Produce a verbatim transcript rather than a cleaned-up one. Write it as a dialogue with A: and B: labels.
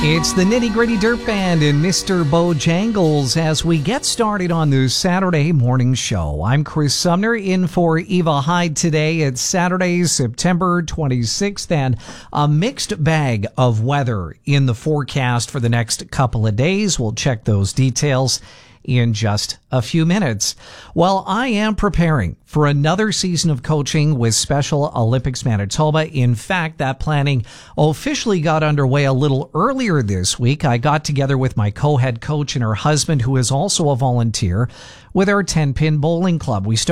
A: It's the Nitty Gritty Dirt Band and Mister Bojangles as we get started on this Saturday morning show. I'm Chris Sumner in for Eva Hyde today. It's Saturday, September twenty-sixth, and a mixed bag of weather in the forecast for the next couple of days. We'll check those details in just a few minutes. Well, I am preparing for another season of coaching with Special Olympics Manitoba. In fact, that planning officially got underway a little earlier this week. I got together with my co-head coach and her husband, who is also a volunteer, with our ten-pin bowling club. We started